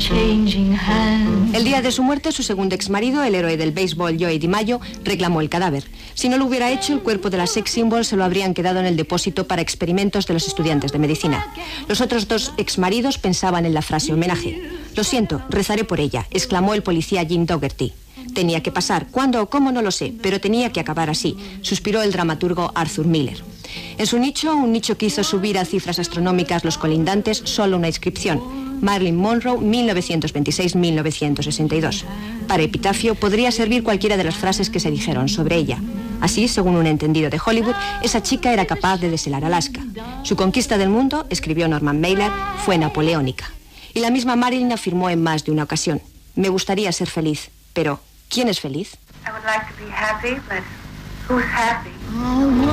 El día de su muerte, su segundo exmarido, el héroe del béisbol Joey DiMaggio, reclamó el cadáver. Si no lo hubiera hecho, el cuerpo de la sex symbol se lo habrían quedado en el depósito para experimentos de los estudiantes de medicina. Los otros dos exmaridos pensaban en la frase homenaje. Lo siento, rezaré por ella, exclamó el policía Jim Dougherty. Tenía que pasar, cuándo o cómo no lo sé, pero tenía que acabar así, suspiró el dramaturgo Arthur Miller. En su nicho, un nicho que hizo subir a cifras astronómicas los colindantes, solo una inscripción: Marilyn Monroe, 1926-1962. Para epitafio podría servir cualquiera de las frases que se dijeron sobre ella. Así, según un entendido de Hollywood, esa chica era capaz de deshelar Alaska. Su conquista del mundo, escribió Norman Mailer, fue napoleónica. Y la misma Marilyn afirmó en más de una ocasión: me gustaría ser feliz, pero ¿quién es feliz? I would like to be happy, but who's happy?